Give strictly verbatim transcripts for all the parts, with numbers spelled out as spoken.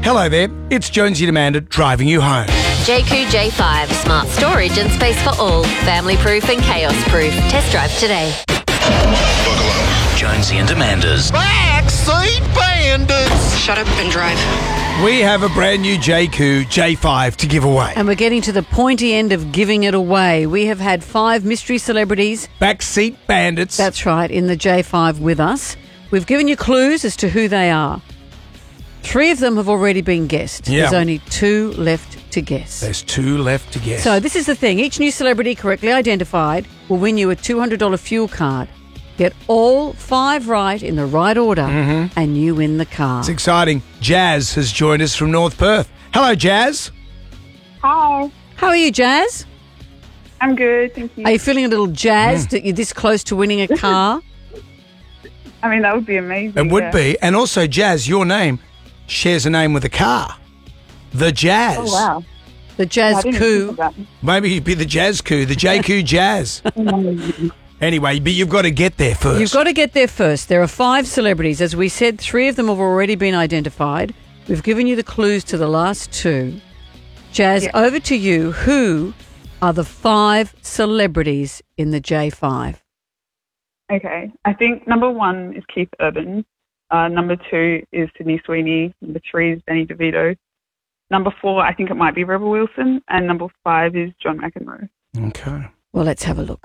Hello there, it's Jonesy and Amanda driving you home. J Q J five, smart storage and space for all. Family proof and chaos proof. Test drive today. Buckle up. Jonesy and Amanda's Backseat Bandits. Shut up and drive. We have a brand new J Q J five to give away. And we're getting to the pointy end of giving it away. We have had five mystery celebrities. Backseat Bandits. That's right, in the J five with us. We've given you clues as to who they are. Three of them have already been guessed. Yeah. There's only two left to guess. There's two left to guess. So this is the thing. Each new celebrity correctly identified will win you a two hundred dollars fuel card. Get all five right in the right order and you win the car. It's exciting. Jazz has joined us from North Perth. Hello, Jazz. Hi, How are you, Jazz? I'm good, thank you. Are you feeling a little jazzed that you're this close to winning a car? I mean, that would be amazing. It would yeah. be. And also, Jazz, your name shares a name with a car. The Jazz. Oh, wow. The I Jazz didn't Coup. think of Maybe you'd be the Jazz Coup, the J Q Jazz. that. Anyway, but you've got to get there first. You've got to get there first. There are five celebrities. As we said, three of them have already been identified. We've given you the clues to the last two. Jazz, Yeah. over to you. Who are the five celebrities in the J five? Okay, I think number one is Keith Urban. Uh, number two is Sydney Sweeney. Number three is Danny DeVito. Number four, I think it might be Rebel Wilson. And number five is John McEnroe. Okay. Well, let's have a look.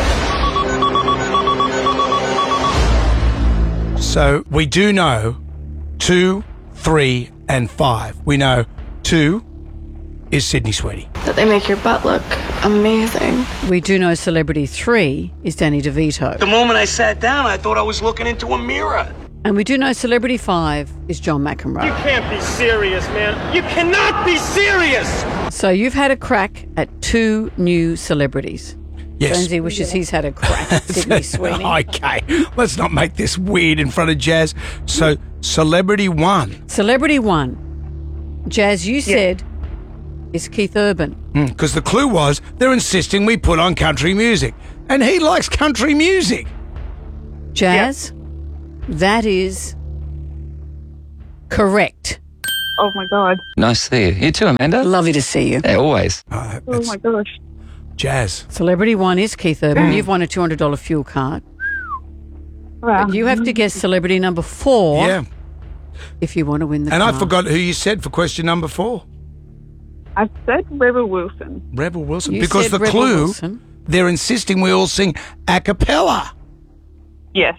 So we do know two, three, and five. We know two is Sydney Sweeney. That they make your butt look amazing. We do know celebrity three is Danny DeVito. The moment I sat down, I thought I was looking into a mirror. And we do know celebrity five is John McEnroe. Can't be serious, man. You cannot be serious. So you've had a crack at two new celebrities. Yes. Jonesy wishes he's had a crack at Sydney Sweeney. Okay, let's not make this weird in front of Jazz. So, celebrity one, Celebrity one, Jazz, you said, is Keith Urban. because the clue was they're insisting we put on country music, and he likes country music. Jazz, that is correct. Oh, my God. Nice to see you. You too, Amanda. Lovely to see you. Yeah, always. Oh, Oh, that's my gosh. Jazz. Celebrity one is Keith Urban. You've won a two hundred dollars fuel card. Wow. You have to guess celebrity number four Yeah, if you want to win the and car. I forgot who you said for question number four. I said Rebel Wilson. Rebel Wilson. You because said the Rebel clue, Wilson. they're insisting we all sing a cappella. Yes.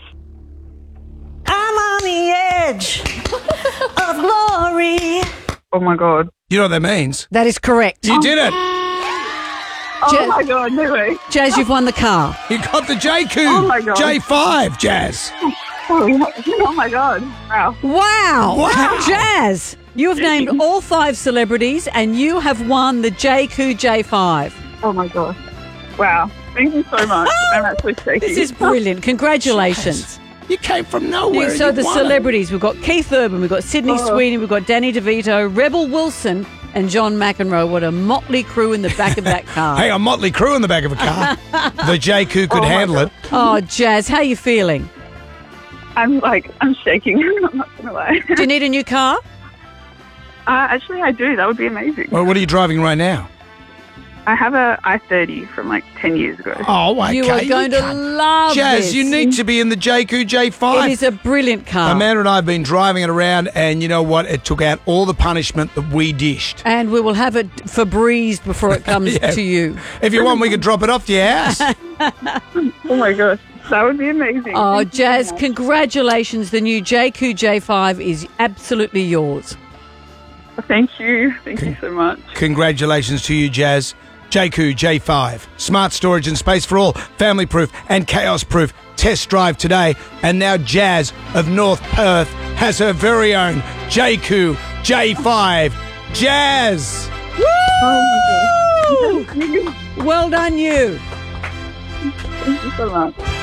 I'm on the edge of glory. Oh, my God. You know what that means? That is correct. You did it. Oh, Jazz- my God. No way. Jazz, you've won the car. You got the J Q Oh, my God. J five, Jazz. Oh, oh my God. Wow. Wow. Wow. Jazz, you have named all five celebrities and you have won the J Q J five. Oh, my God. Wow. Thank you so much. I'm actually shaking. This is brilliant. Congratulations. You came from nowhere. So and the you won it. celebrities, we've got Keith Urban, we've got Sydney Oh. Sweeney, we've got Danny DeVito, Rebel Wilson and John McEnroe. What a motley crew in the back of that car. Hey, a motley crew in the back of a car. The J Q could Oh, my handle God. it. Oh, Jazz, how are you feeling? I'm like, I'm shaking. I'm not going to lie. Do you need a new car? Uh, actually, I do. That would be amazing. Well, what are you driving right now? I have a i thirty from like ten years ago. Oh, okay. You are going to can't- love Jazz, this. you need to be in the J Q J five. It is a brilliant car. Amanda and I have been driving it around, and you know what? It took out all the punishment that we dished. And we will have it Febrezed before it comes Yeah. to you. If you want, we could drop it off to your house. Oh my gosh. That would be amazing. Oh, Thank you so Jazz, much. congratulations. The new J Q J five is absolutely yours. Thank you. Thank you so much. Congratulations to you, Jazz. J Q J five. Smart storage and space for all. Family proof and chaos proof. Test drive today. And now Jazz of North Perth has her very own J Q J five. Jazz! Oh my gosh. Well done, you. Thank you so much.